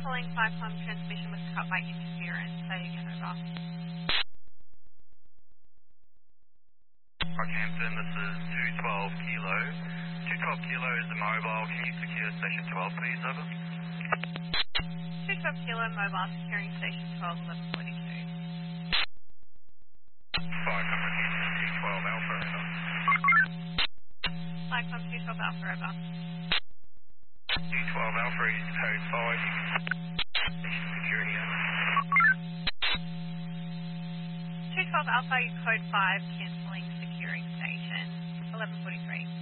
calling 5-com transmission was cut by interference. Say again, over. Rockhampton, this is 212 Kilo. 212 Kilo is the mobile. Can you secure station 12, please, over? 212 Kilo mobile securing station 12, 1142. 5-com, 212 Alpha, over. 5-com 212 Alpha, over. 212 Alpha is code 5. Station security, over. 212 Alpha, code 5, cancelling securing station 1143.